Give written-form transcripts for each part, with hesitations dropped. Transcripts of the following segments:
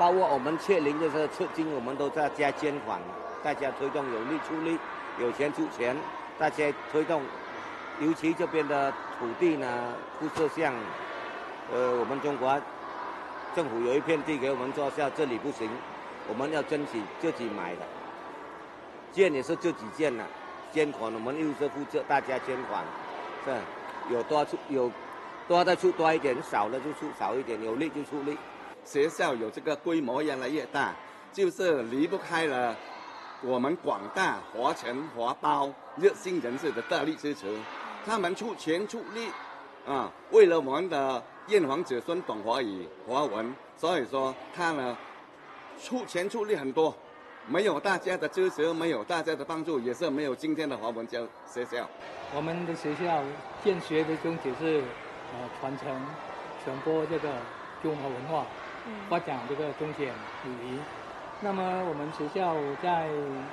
包括我们确龄的时候出金，我们都在加捐款，大家推动有力出力，有钱出钱，大家推动。尤其这边的土地呢，不是像我们中国政府有一片地给我们做，像这里不行，我们要争取自己买的，建也是自己建的，捐款我们又是负责大家捐款，是有多的出多一点，少的就出少一点，有力就出力。 学校有这个规模越来越大，就是离不开了我们广大华侨华胞热心人士的大力支持，他们出钱出力啊，为了我们的炎黄子孙懂华语华文，所以说他呢出钱出力很多，没有大家的支持，没有大家的帮助，也是没有今天的华文学校。 我们的学校建学的宗旨是传承传播这个中华文化，发展这个中柬友谊。那么我们学校在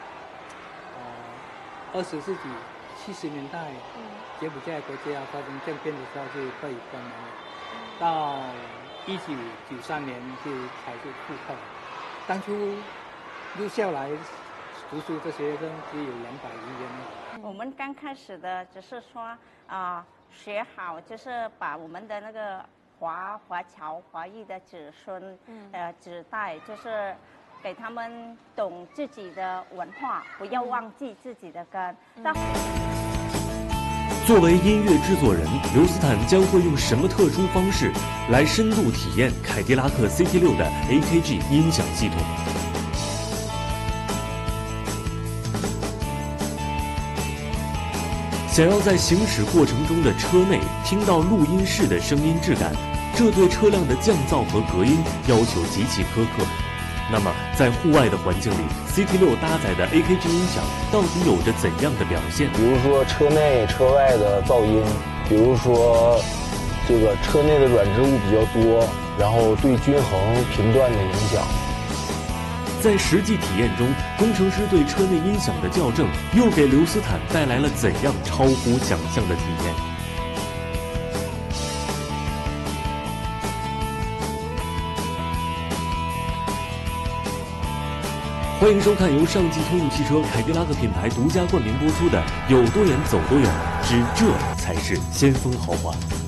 20世纪70年代，柬埔寨国家发生政变的时候就被关门了，到1993年就才是复课。当初入校来读书的学生只有200余人。 我们刚开始的只是说学好，就是把我们的那个华侨华裔的子孙子代，就是给他们懂自己的文化，不要忘记自己的根。 作为音乐制作人，刘斯坦将会用什么特殊方式来深度体验凯迪拉克 CT6的 AKG 音响系统？想要在行驶过程中的车内听到录音室的声音质感，这对车辆的降噪和隔音要求极其苛刻。那么，在户外的环境里 ，CT6 搭载的 AKG 音响到底有着怎样的表现？ 比如说车内、车外的噪音，比如说这个车内的软质物比较多，然后对均衡频段的影响。 在实际体验中，工程师对车内音响的校正又给刘斯坦带来了怎样超乎想象的体验？欢迎收看由上汽通用汽车凯迪拉克品牌独家冠名播出的《有多远走多远之这才是先锋豪华》。